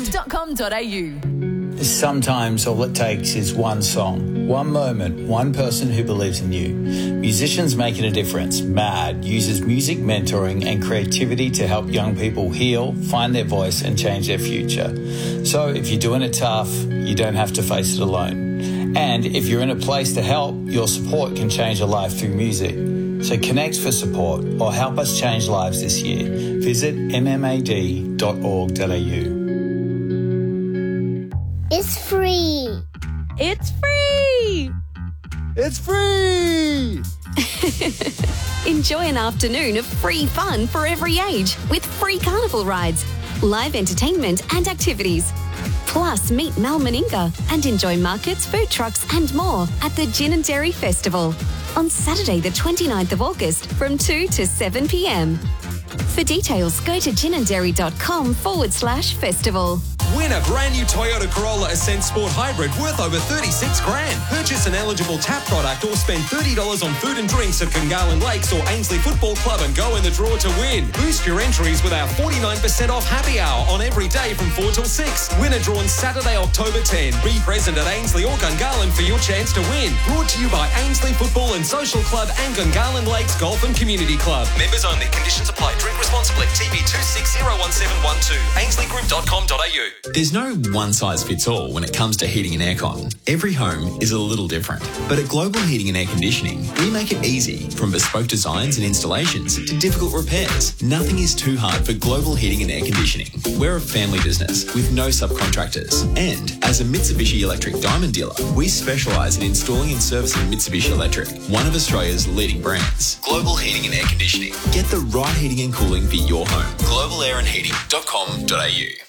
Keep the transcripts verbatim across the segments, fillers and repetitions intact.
sound dot com dot a u. Sometimes all it takes is one song, one moment, one person who believes in you. Musicians making a difference. MAD uses music mentoring and creativity to help young people heal, find their voice and change their future. So if you're doing it tough, you don't have to face it alone. And if you're in a place to help, your support can change a life through music. So connect for support or help us change lives this year. Visit m m a d dot org dot a u. It's free. It's free. It's free. Enjoy an afternoon of free fun for every age with free carnival rides, live entertainment and activities. Plus, meet Mal Meninga and enjoy markets, food trucks and more at the Gin and Dairy Festival on Saturday the twenty-ninth of August from two to seven p m. For details, go to ginanddairy.com forward slash festival. Win a brand new Toyota Corolla Ascent Sport Hybrid worth over thirty-six grand. Purchase an eligible tap product or spend thirty dollars on food and drinks at Gungahlin Lakes or Ainsley Football Club and go in the draw to win. Boost your entries with our forty-nine percent off happy hour on every day from four till six. Winner drawn Saturday, October tenth. Be present at Ainsley or Gungahlin for your chance to win. Brought to you by Ainsley Football and Social Club and Gungahlin Lakes Golf and Community Club. Members only. Conditions apply. Drink responsibly. T B two six zero one seven one two. ainsley group dot com dot a u. There's no one-size-fits-all when it comes to heating and aircon. Every home is a little different. But at Global Heating and Air Conditioning, we make it easy, from bespoke designs and installations to difficult repairs. Nothing is too hard for Global Heating and Air Conditioning. We're a family business with no subcontractors. And as a Mitsubishi Electric Diamond dealer, we specialise in installing and servicing Mitsubishi Electric, one of Australia's leading brands. Global Heating and Air Conditioning. Get the right heating and cooling for your home. global air and heating dot com dot a u.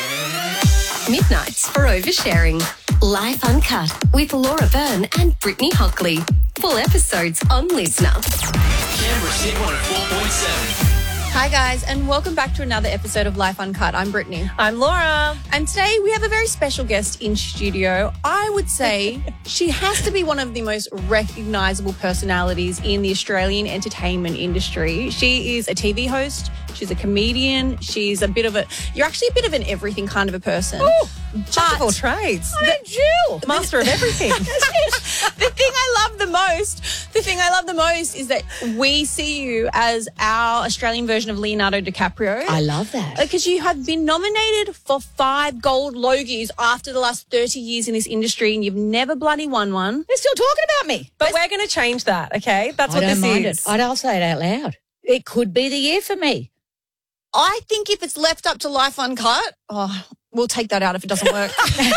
Midnights for Oversharing. Life Uncut with Laura Byrne and Brittany Hockley. Full episodes on Listener. Canberra's Hit one oh four point seven. Hi guys, and welcome back to another episode of Life Uncut. I'm Brittany. I'm Laura. And today we have a very special guest in studio. I would say she has to be one of the most recognisable personalities in the Australian entertainment industry. She is a T V host. She's a comedian. She's a bit of a... You're actually a bit of an everything kind of a person. Ooh, jack of all trades. I'm a Jill. Master of everything. The thing I love the most, the thing I love the most is that we see you as our Australian version of Leonardo DiCaprio. I love that. Because you have been nominated for five gold Logies after the last thirty years in this industry and you've never bloody won one. They're still talking about me. But we're going to change that, okay? That's I what don't this mind is. It. I'll say it out loud. It could be the year for me. I think if it's left up to Life Uncut, oh, we'll take that out if it doesn't work.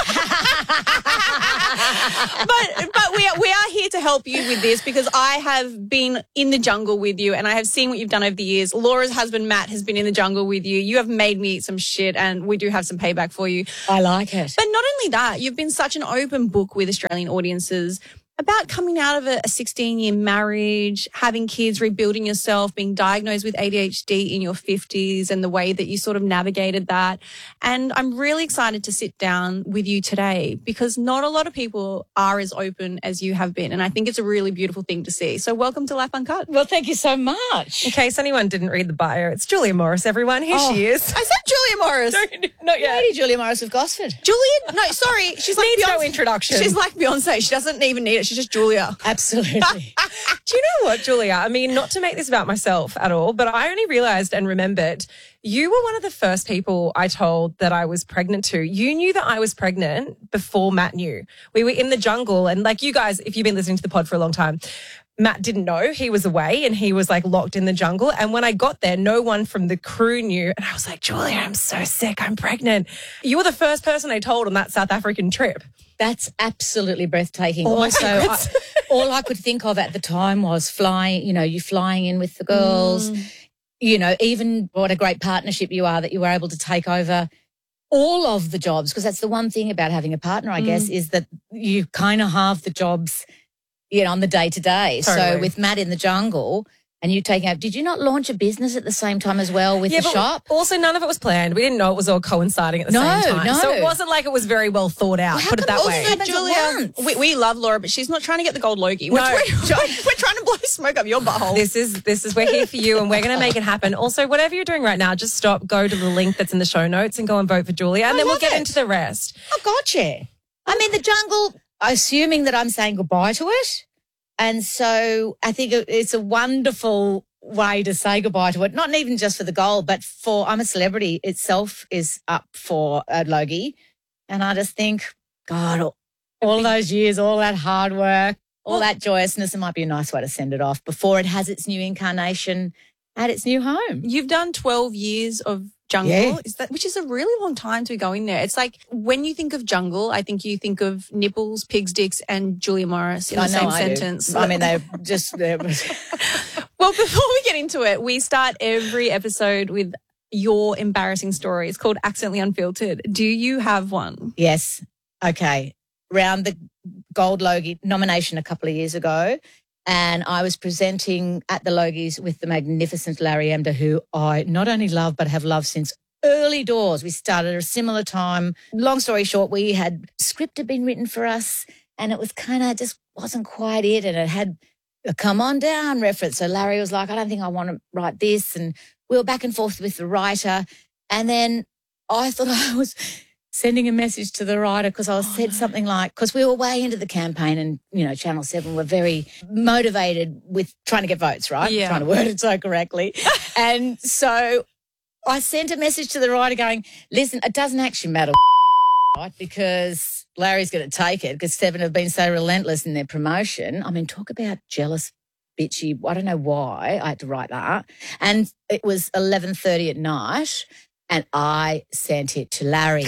but but we are, we are here to help you with this because I have been in the jungle with you and I have seen what you've done over the years. Laura's husband, Matt, has been in the jungle with you. You have made me eat some shit and we do have some payback for you. I like it. But not only that, you've been such an open book with Australian audiences about coming out of a sixteen-year marriage, having kids, rebuilding yourself, being diagnosed with A D H D in your fifties and the way that you sort of navigated that. And I'm really excited to sit down with you today because not a lot of people are as open as you have been. And I think it's a really beautiful thing to see. So welcome to Life Uncut. Well, thank you so much. In case anyone didn't read the bio, it's Julia Morris, everyone. Here Oh. she is. I said Julia Morris. No, not yet. Lady Julia Morris of Gosford. Julia, no, sorry. She's like Needs no Beyonce. introduction. She's like Beyonce. She doesn't even need it. She's just Julia. Absolutely. Do you know what, Julia? I mean, not to make this about myself at all, but I only realised and remembered you were one of the first people I told that I was pregnant to. You knew that I was pregnant before Matt knew. We were in the jungle and like you guys, if you've been listening to the pod for a long time, Matt didn't know. He was away and he was like locked in the jungle. And when I got there, no one from the crew knew. And I was like, Julia, I'm so sick. I'm pregnant. You were the first person I told on that South African trip. That's absolutely breathtaking. Oh, my also, I, goodness. all I could think of at the time was flying, you know, you flying in with the girls, mm. you know, even what a great partnership you are that you were able to take over all of the jobs, because that's the one thing about having a partner, I mm. guess, is that you kind of halve the jobs, you know, on the day to day. So with Matt in the jungle and you taking over. Did you not launch a business at the same time as well with yeah, the but shop? Also, none of it was planned. We didn't know it was all coinciding at the No, same time. no. So it wasn't like it was very well thought out, Well, how put it come that all way. of a sudden- Julia, we, we love Laura, but she's not trying to get the gold Logie. We're, No. we're, we're trying to blow smoke up your butthole. This is this is we're here for you, and we're going to make it happen. Also, whatever you're doing right now, just stop, go to the link that's in the show notes, and go and vote for Julia, and I then we'll love get it. into the rest. Oh, gotcha. I mean, the jungle, assuming that I'm saying goodbye to it. And so I think it- it's a wonderful way to say goodbye to it. Not even just for the goal, but for I'm a Celebrity itself is up for a Logie. And I just think, God, all, all those years, all that hard work, all that joyousness, it might be a nice way to send it off before it has its new incarnation at its new home. You've done twelve years of jungle, Yeah. is that, which is a really long time to go in there. It's like when you think of jungle, I think you think of nipples, pigs' dicks, and Julia Morris in I the know same I do. sentence. I mean, they're just... They're, Well, before we get into it, we start every episode with your embarrassing story. It's called Accidentally Unfiltered. Do you have one? Yes. Okay. Round the Gold Logie nomination a couple of years ago, and I was presenting at the Logies with the magnificent Larry Emder, who I not only love but have loved since early doors. We started at a similar time. Long story short, we had script had been written for us, and it was kind of just wasn't quite it, and it had a come on down reference. So Larry was like, I don't think I want to write this, and we were back and forth with the writer, and then I thought I was sending a message to the writer because I was Oh, said no. something like, because we were way into the campaign and, you know, Channel seven were very motivated with trying to get votes, right? Yeah. Trying to word it so correctly. And so I sent a message to the writer going, listen, it doesn't actually matter, right? Because Larry's going to take it because Seven have been so relentless in their promotion. I mean, talk about jealous, bitchy. I don't know why I had to write that. And it was eleven thirty at night. And I sent it to Larry.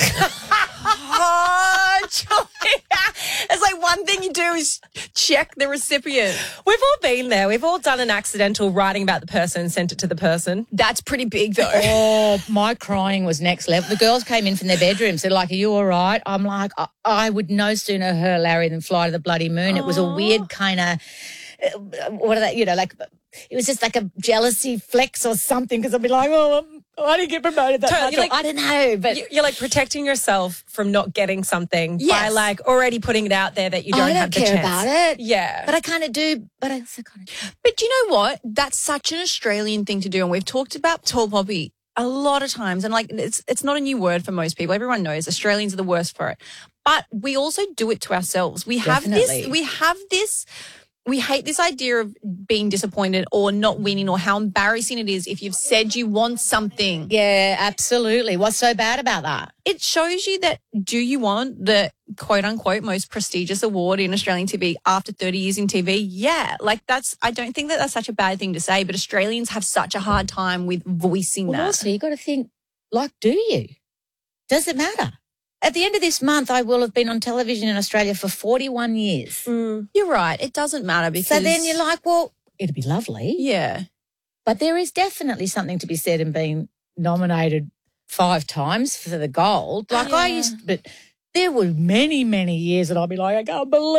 Oh, Julia. It's like one thing you do is check the recipient. We've all been there. We've all done an accidental writing about the person and sent it to the person. That's pretty big, though. Oh, my crying was next level. The girls came in from their bedrooms. They're like, are you all right? I'm like, I, I would no sooner her Larry than fly to the bloody moon. It was a weird kind of, what are they, you know, like, it was just like a jealousy flex or something because I'd be like, oh, I'm, I didn't get promoted that Totally, much. you're like- I don't know, but You- You're like protecting yourself from not getting something by Yes. like already putting it out there that you don't, I don't have the care chance. about it. Yeah. But I kind of do, but I also kind of But you know what? That's such an Australian thing to do. And we've talked about tall poppy a lot of times. And like, it's, it's not a new word for most people. Everyone knows Australians are the worst for it. But we also do it to ourselves. We have this, Definitely. we have this, we hate this idea of being disappointed or not winning or how embarrassing it is if you've said you want something. Yeah, absolutely. What's so bad about that? It shows you that do you want the quote unquote most prestigious award in Australian T V after thirty years in T V? Yeah. Like that's, I don't think that that's such a bad thing to say, but Australians have such a hard time with voicing Well, that. also, you got to think, like, do you? Does it matter? At the end of this month, I will have been on television in Australia for forty-one years. You're right. It doesn't matter because. So then you're like, well, it'd be lovely. yeah. But there is definitely something to be said in being nominated five times for the gold. Like I Yeah. used, but there were many, many years that I'd be like, I can't believe